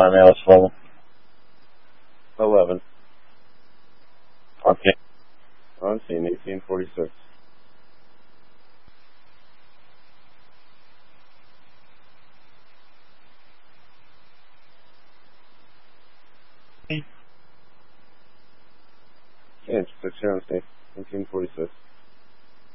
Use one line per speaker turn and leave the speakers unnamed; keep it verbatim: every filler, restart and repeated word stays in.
time Alice Full?
eleven.
Okay.
On scene, eighteen forty-six. Inch, six here on scene, eighteen forty-six.